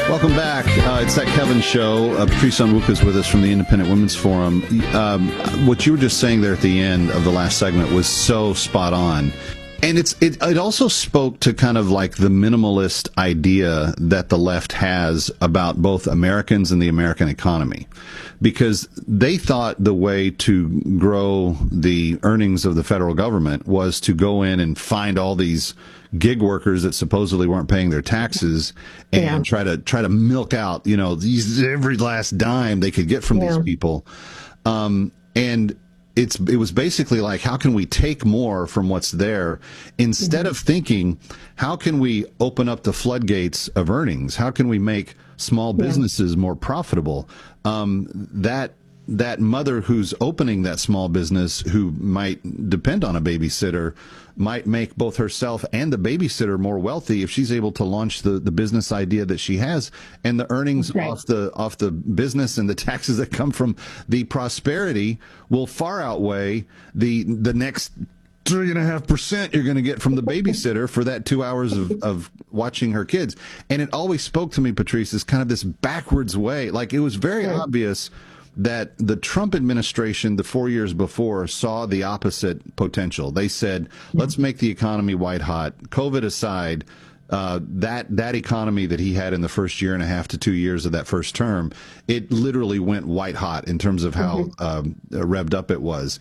Welcome back. It's that Kevin Show. Patrice Onwuka is with us from the Independent Women's Forum. What you were just saying there at the end of the last segment was so spot on. And it also spoke to kind of like the minimalist idea that the left has about both Americans and the American economy, because they thought the way to grow the earnings of the federal government was to go in and find all these gig workers that supposedly weren't paying their taxes and try to milk out, these every last dime they could get from these people. And it was basically like, how can we take more from what's there instead of thinking, how can we open up the floodgates of earnings? How can we make small businesses more profitable? That mother who's opening that small business, who might depend on a babysitter, might make both herself and the babysitter more wealthy if she's able to launch the business idea that she has, and the earnings off the business and the taxes that come from the prosperity will far outweigh the next 3.5% you're going to get from the babysitter for that 2 hours of watching her kids. And it always spoke to me, Patrice, as kind of this backwards way. Like, it was very obvious that the Trump administration, the 4 years before, saw the opposite potential. They said, let's make the economy white hot. COVID aside, that economy that he had in the first year and a half to 2 years of that first term, it literally went white hot in terms of how revved up it was.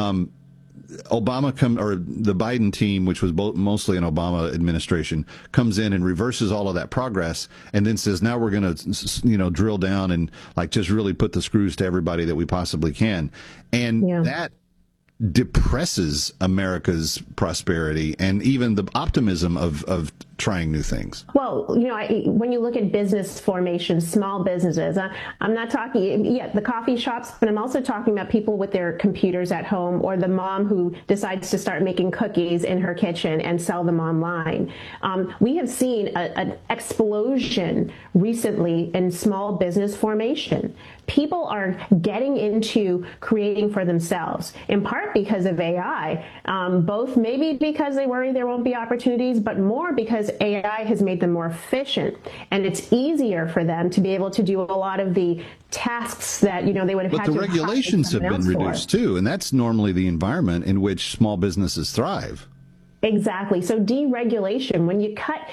The Biden team, which was mostly an Obama administration, comes in and reverses all of that progress, and then says, now we're going to, drill down and like just really put the screws to everybody that we possibly can. And that depresses America's prosperity and even the optimism of trying new things. Well, when you look at business formation, small businesses, I'm not talking, the coffee shops, but I'm also talking about people with their computers at home, or the mom who decides to start making cookies in her kitchen and sell them online. We have seen an explosion recently in small business formation. People are getting into creating for themselves, in part because of AI, both maybe because they worry there won't be opportunities, but more because AI has made them more efficient, and it's easier for them to be able to do a lot of the tasks that they would have had to. But the regulations have been reduced too, and that's normally the environment in which small businesses thrive. Exactly. So deregulation, when you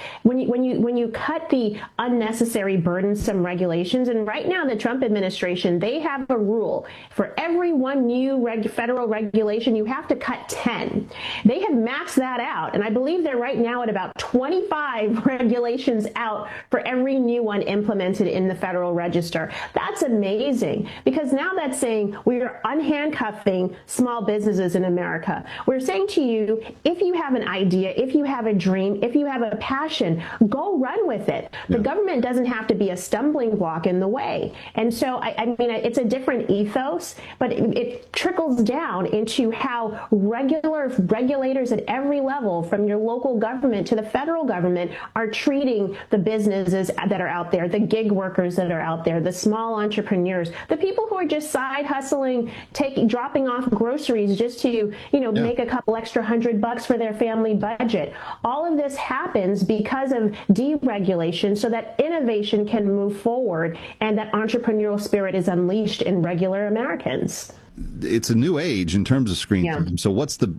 cut the unnecessary burdensome regulations, and right now the Trump administration, they have a rule for every one new federal regulation, you have to cut 10. They have maxed that out, and I believe they're right now at about 25 regulations out for every new one implemented in the Federal Register. That's amazing, because now that's saying we are unhandcuffing small businesses in America. We're saying to you, if you have an idea, if you have a dream, if you have a passion, go run with it. The government doesn't have to be a stumbling block in the way. And so, I mean, it's a different ethos, but it trickles down into how regulators at every level, from your local government to the federal government, are treating the businesses that are out there, the gig workers that are out there, the small entrepreneurs, the people who are just side hustling, dropping off groceries just to, make a couple extra $100 for their family budget. All of this happens because of deregulation, so that innovation can move forward and that entrepreneurial spirit is unleashed in regular Americans. It's a new age in terms of screen time. So what do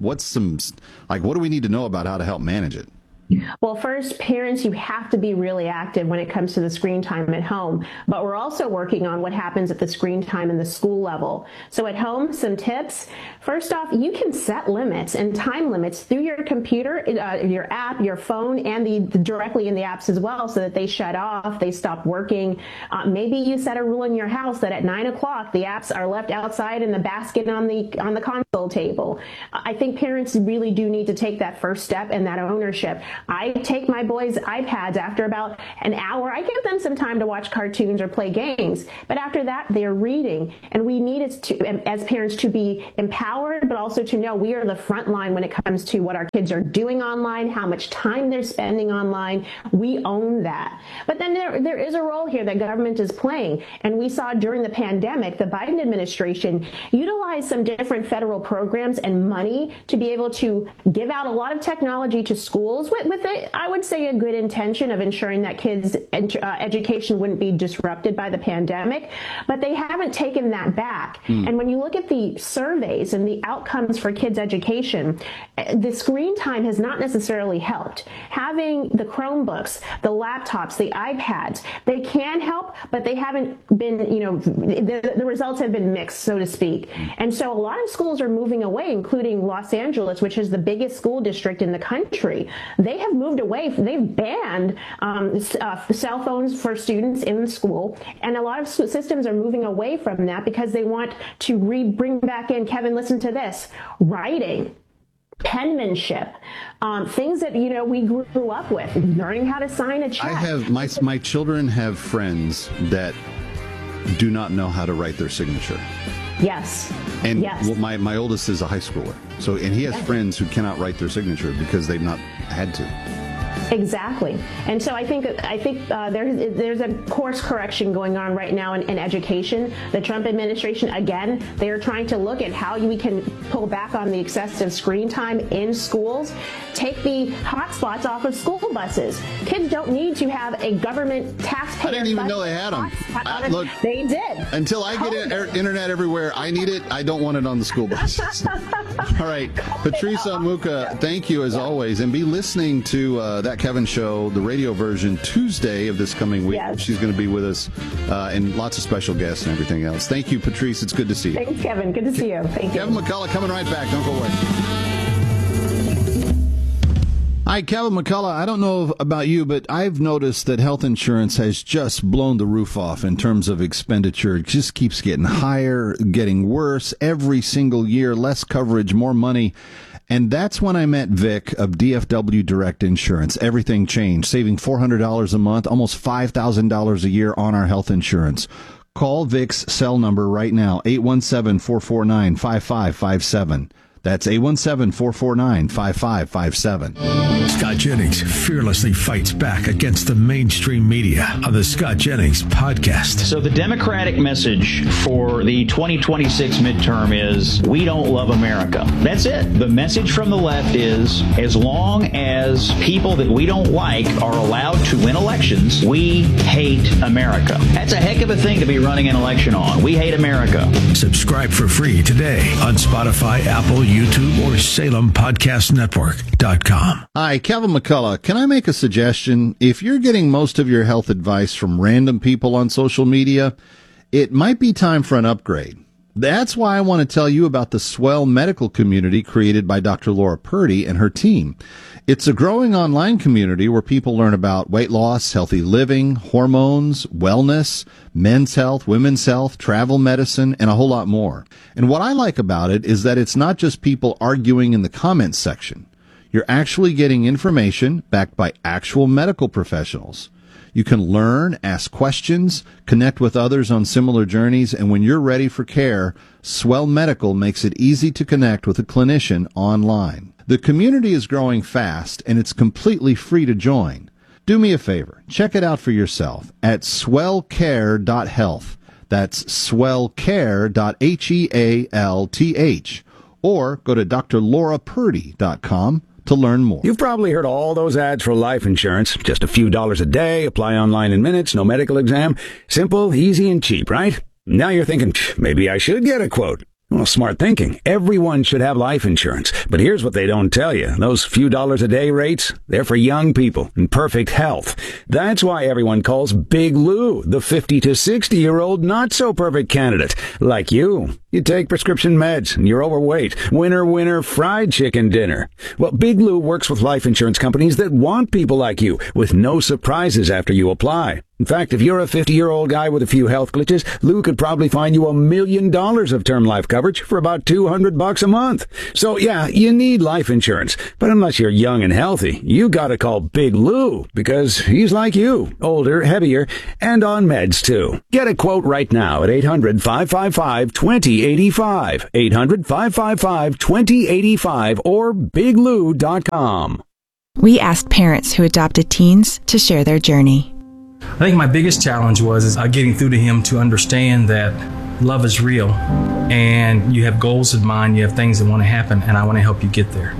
we need to know about how to help manage it? Well, first, parents, you have to be really active when it comes to the screen time at home. But we're also working on what happens at the screen time in the school level. So at home, some tips. First off, you can set limits and time limits through your computer, your app, your phone, and directly in the apps as well, so that they shut off, they stop working. Maybe you set a rule in your house that at 9 o'clock the apps are left outside in the basket on the console table. I think parents really do need to take that first step and that ownership. I take my boys' iPads after about an hour. I give them some time to watch cartoons or play games. But after that, they're reading. And we need as parents to be empowered, but also to know we are the front line when it comes to what our kids are doing online, how much time they're spending online. We own that. But then there is a role here that government is playing. And we saw during the pandemic, the Biden administration utilized some different federal programs and money to be able to give out a lot of technology to schools I would say, a good intention of ensuring that kids' education wouldn't be disrupted by the pandemic, but they haven't taken that back. And when you look at the surveys and the outcomes for kids' education, the screen time has not necessarily helped. Having the Chromebooks, the laptops, the iPads, they can help, but they haven't been, the results have been mixed, so to speak. And so a lot of schools are moving away, including Los Angeles, which is the biggest school district in the country. They have moved away. They've banned cell phones for students in school. And a lot of systems are moving away from that because they want to bring back in, Kevin, listen to this, writing, penmanship, things that we grew up with, learning how to sign a check. I have my children have friends that do not know how to write their signature. Yes. And yes. my oldest is a high schooler, and he has friends who cannot write their signature because they've not had to. Exactly. And so I think there's a course correction going on right now in education. The Trump administration, again, they are trying to look at how we can pull back on the excessive screen time in schools, take the hotspots off of school buses. Kids don't need to have a government taxpayer. I didn't even know they had them. Look, they did. Until I get internet everywhere, I need it. I don't want it on the school buses. All right. Patrice Onwuka, thank you as always. And be listening to That Kevin Show, the radio version, Tuesday of this coming week. Yes. She's going to be with us and lots of special guests and everything else. Thank you, Patrice. It's good to see you. Thanks, Kevin. Good to see you. Thank you. Kevin McCullough coming right back. Don't go away. Hi, Kevin McCullough. I don't know about you, but I've noticed that health insurance has just blown the roof off in terms of expenditure. It just keeps getting higher, getting worse every single year, less coverage, more money. And that's when I met Vic of DFW Direct Insurance. Everything changed, saving $400 a month, almost $5,000 a year on our health insurance. Call Vic's cell number right now, 817-449-5557. That's 817-449-5557. Scott Jennings fearlessly fights back against the mainstream media on the Scott Jennings podcast. So the Democratic message for the 2026 midterm is, we don't love America. That's it. The message from the left is, as long as people that we don't like are allowed to win elections, we hate America. That's a heck of a thing to be running an election on. We hate America. Subscribe for free today on Spotify, Apple, YouTube, or SalemPodcastNetwork.com. Hi, Kevin McCullough. Can I make a suggestion? If you're getting most of your health advice from random people on social media, it might be time for an upgrade. That's why I want to tell you about the Swell Medical community created by Dr. Laura Purdy and her team. It's a growing online community where people learn about weight loss, healthy living, hormones, wellness, men's health, women's health, travel medicine, and a whole lot more. And what I like about it is that it's not just people arguing in the comments section. You're actually getting information backed by actual medical professionals. You can learn, ask questions, connect with others on similar journeys, and when you're ready for care, Swell Medical makes it easy to connect with a clinician online. The community is growing fast, and it's completely free to join. Do me a favor. Check it out for yourself at swellcare.health. That's swellcare.health. Or go to drlaurapurdy.com to learn more. You've probably heard all those ads for life insurance. Just a few dollars a day, apply online in minutes, no medical exam. Simple, easy, and cheap, right? Now you're thinking, maybe I should get a quote. Well, smart thinking. Everyone should have life insurance. But here's what they don't tell you. Those few dollars a day rates, they're for young people in perfect health. That's why everyone calls Big Lou the 50 to 60-year-old not-so-perfect candidate. Like you. You take prescription meds and you're overweight. Winner, fried chicken dinner. Well, Big Lou works with life insurance companies that want people like you with no surprises after you apply. In fact, if you're a 50-year-old guy with a few health glitches, Lou could probably find you $1 million of term life coverage for about $200 a month. So yeah, you need life insurance. But unless you're young and healthy, you gotta call Big Lou because he's like you, older, heavier, and on meds too. Get a quote right now at 800-555-2085. 800-555-2085 or biglou.com. We asked parents who adopted teens to share their journey. I think my biggest challenge was getting through to him to understand that love is real and you have goals in mind, you have things that want to happen, and I want to help you get there.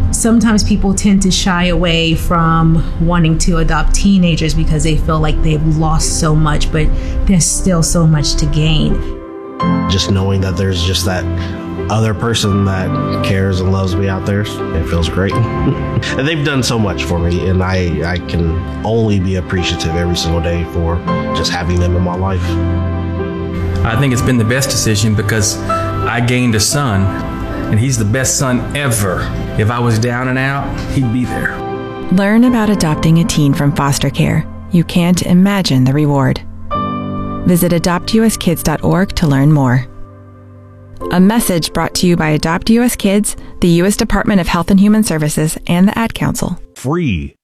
Sometimes people tend to shy away from wanting to adopt teenagers because they feel like they've lost so much, but there's still so much to gain. Just knowing that there's just that other person that cares and loves me out there, it feels great. And they've done so much for me, and I can only be appreciative every single day for just having them in my life. I think it's been the best decision because I gained a son, and he's the best son ever. If I was down and out, he'd be there. Learn about adopting a teen from foster care. You can't imagine the reward. Visit adoptuskids.org to learn more. A message brought to you by Adopt US Kids, the U.S. Department of Health and Human Services, and the Ad Council. Free.